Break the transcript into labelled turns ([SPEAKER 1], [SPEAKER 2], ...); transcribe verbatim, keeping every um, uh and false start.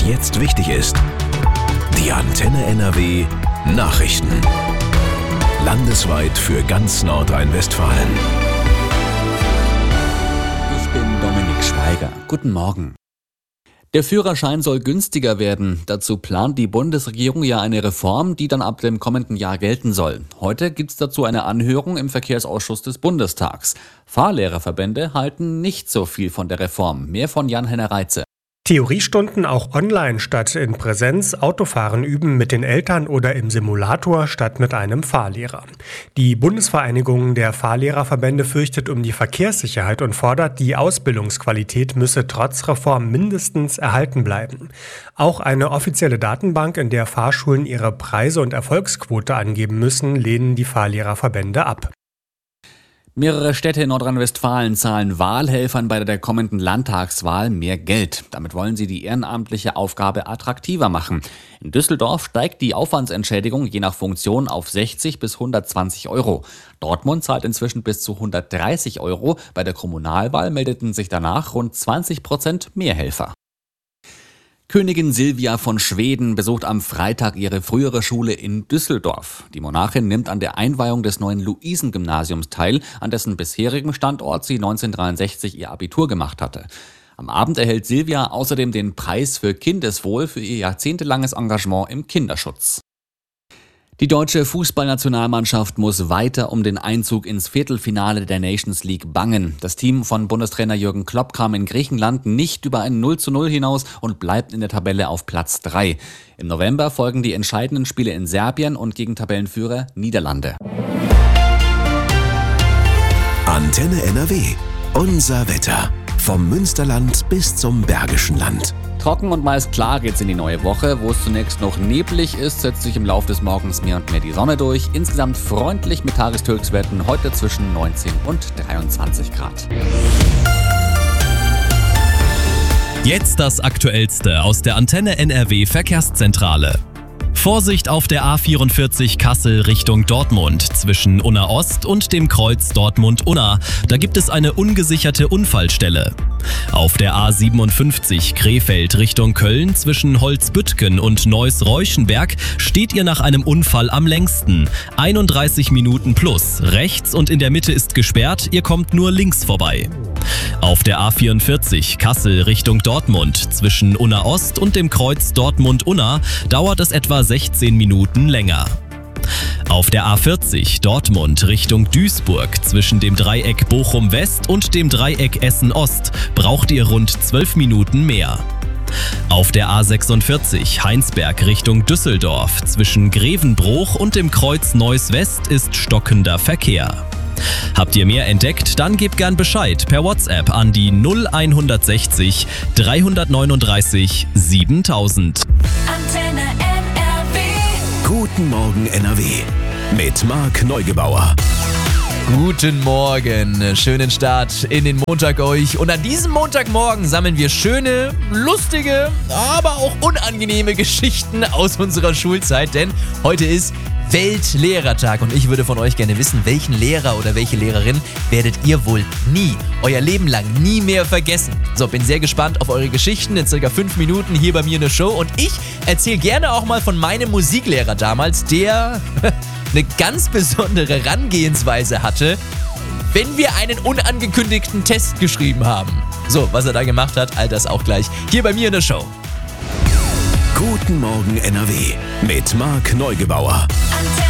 [SPEAKER 1] jetzt wichtig ist. Die Antenne N R W Nachrichten. Landesweit für ganz Nordrhein-Westfalen.
[SPEAKER 2] Ich bin Dominik Schweiger. Guten Morgen. Der Führerschein soll günstiger werden. Dazu plant die Bundesregierung ja eine Reform, die dann ab dem kommenden Jahr gelten soll. Heute gibt es dazu eine Anhörung im Verkehrsausschuss des Bundestags. Fahrlehrerverbände halten nicht so viel von der Reform. Mehr von Jan-Henner Reitze.
[SPEAKER 3] Theoriestunden auch online statt in Präsenz, Autofahren üben mit den Eltern oder im Simulator statt mit einem Fahrlehrer. Die Bundesvereinigung der Fahrlehrerverbände fürchtet um die Verkehrssicherheit und fordert, die Ausbildungsqualität müsse trotz Reform mindestens erhalten bleiben. Auch eine offizielle Datenbank, in der Fahrschulen ihre Preise und Erfolgsquote angeben müssen, lehnen die Fahrlehrerverbände ab.
[SPEAKER 2] Mehrere Städte in Nordrhein-Westfalen zahlen Wahlhelfern bei der kommenden Landtagswahl mehr Geld. Damit wollen sie die ehrenamtliche Aufgabe attraktiver machen. In Düsseldorf steigt die Aufwandsentschädigung je nach Funktion auf sechzig bis hundertzwanzig Euro. Dortmund zahlt inzwischen bis zu hundertdreißig Euro. Bei der Kommunalwahl meldeten sich danach rund zwanzig Prozent mehr Helfer. Königin Silvia von Schweden besucht am Freitag ihre frühere Schule in Düsseldorf. Die Monarchin nimmt an der Einweihung des neuen Luisengymnasiums teil, an dessen bisherigem Standort sie neunzehnhundertdreiundsechzig ihr Abitur gemacht hatte. Am Abend erhält Silvia außerdem den Preis für Kindeswohl für ihr jahrzehntelanges Engagement im Kinderschutz. Die deutsche Fußballnationalmannschaft muss weiter um den Einzug ins Viertelfinale der Nations League bangen. Das Team von Bundestrainer Jürgen Klopp kam in Griechenland nicht über ein null zu null hinaus und bleibt in der Tabelle auf Platz drei. Im November folgen die entscheidenden Spiele in Serbien und gegen Tabellenführer Niederlande.
[SPEAKER 1] Antenne N R W. Unser Wetter. Vom Münsterland bis zum Bergischen Land.
[SPEAKER 2] Trocken und meist klar geht's in die neue Woche. Wo es zunächst noch neblig ist, setzt sich im Laufe des Morgens mehr und mehr die Sonne durch. Insgesamt freundlich mit Tageshöchstwerten heute zwischen neunzehn und dreiundzwanzig Grad.
[SPEAKER 4] Jetzt das Aktuellste aus der Antenne N R W Verkehrszentrale. Vorsicht auf der A vierundvierzig Kassel Richtung Dortmund zwischen Unna Ost und dem Kreuz Dortmund-Unna. Da gibt es eine ungesicherte Unfallstelle. Auf der A siebenundfünfzig Krefeld Richtung Köln zwischen Holzbüttgen und Neuss-Reuschenberg steht ihr nach einem Unfall am längsten. einunddreißig Minuten plus. Rechts und in der Mitte ist gesperrt, ihr kommt nur links vorbei. Auf der A vierundvierzig Kassel Richtung Dortmund zwischen Unna Ost und dem Kreuz Dortmund-Unna dauert es etwa sechzehn Minuten länger. Auf der A vierzig Dortmund Richtung Duisburg zwischen dem Dreieck Bochum West und dem Dreieck Essen Ost braucht ihr rund zwölf Minuten mehr. Auf der A sechsundvierzig Heinsberg Richtung Düsseldorf zwischen Grevenbruch und dem Kreuz Neuss West ist stockender Verkehr. Habt ihr mehr entdeckt? Dann gebt gern Bescheid per WhatsApp an die null hundertsechzig dreihundertneununddreißig siebentausend.
[SPEAKER 5] Antenne N R W.
[SPEAKER 1] Guten Morgen N R W. Mit Marc Neugebauer.
[SPEAKER 6] Guten Morgen, schönen Start in den Montag euch. Und an diesem Montagmorgen sammeln wir schöne, lustige, aber auch unangenehme Geschichten aus unserer Schulzeit. Denn heute ist Weltlehrertag und ich würde von euch gerne wissen, welchen Lehrer oder welche Lehrerin werdet ihr wohl nie, euer Leben lang nie mehr vergessen. So, bin sehr gespannt auf eure Geschichten in circa fünf Minuten hier bei mir in der Show. Und ich erzähle gerne auch mal von meinem Musiklehrer damals, der eine ganz besondere Herangehensweise hatte, wenn wir einen unangekündigten Test geschrieben haben. So, was er da gemacht hat, all das auch gleich hier bei mir in der Show.
[SPEAKER 1] Guten Morgen N R W mit Marc Neugebauer.